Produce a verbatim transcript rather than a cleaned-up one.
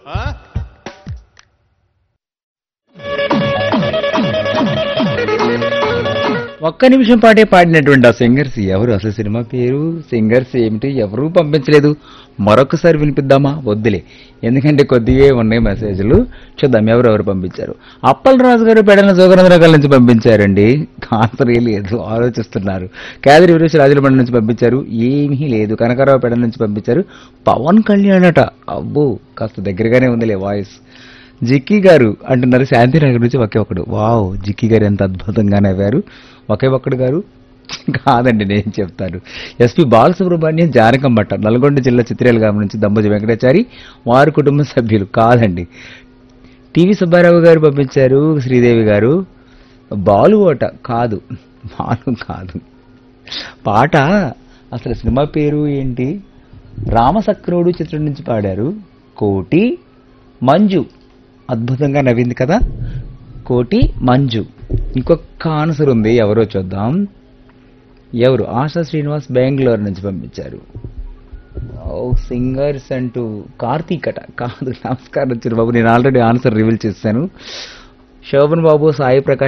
ఒక్క నిమిషం పాటే పాడినటువంటి ఆ సింగర్స్ ఎవరు, అసలు సినిమా పేరు, సింగర్స్ ఏమిటి, ఎవరూ పంపించలేదు. మరొకసారి వినిపిద్దామా? వద్దులే, ఎందుకంటే కొద్దిగా ఉన్నాయి మెసేజ్లు. చూద్దాం ఎవరెవరు పంపించారు. అప్పలరాజు గారు పెడన జోగనందరకాల నుంచి పంపించారండి. ఆన్సర్ ఏ లేదు, ఆలోచిస్తున్నారు. కేదరి వీరేష్ రాజులబండ నుంచి పంపించారు, ఏమీ లేదు. కనకారావు పెడన నుంచి పంపించారు, పవన్ కళ్యాణ్ అట. అబ్బో, కాస్త దగ్గరగానే ఉందిలే వాయిస్. జిక్కీ గారు అంటున్నారు శాంతినగర్ నుంచి ఒకే ఒక్కడు. వావ్, జిక్కీ గారు ఎంత అద్భుతంగా నవ్వారు. ఒకే ఒక్కడు గారు కాదండి, నేను చెప్తాను. ఎస్పీ బాలసుబ్రహ్మణ్యం జానకంబట్ట, నల్గొండ జిల్లా చిత్రేల గ్రామం నుంచి దంబోజి వెంకటాచారి వారి కుటుంబ సభ్యులు. కాదండి, టీవీ సుబ్బారావు గారు పంపించారు. శ్రీదేవి గారు బాలు అట. కాదు, బాలు కాదు. పాట అసలు సినిమా పేరు ఏంటి? రామసక్రోడు చిత్రం నుంచి పాడారు. కోటి మంజు, అద్భుతంగా నవ్వింది కదా. కోటి మంజు. ఇంకొక ఆన్సర్ ఉంది, ఎవరో చూద్దాం. ఎవరు? ఆశా శ్రీనివాస్ బెంగళూరు నుంచి పంపించారు. ఓ సింగర్స్ అంటూ కార్తీక్ అట. కాదు, నమస్కారం వచ్చిన బాబు, నేను ఆల్రెడీ ఆన్సర్ రివీల్ చేశాను. శోభన్ బాబు, సాయి ప్రకాష్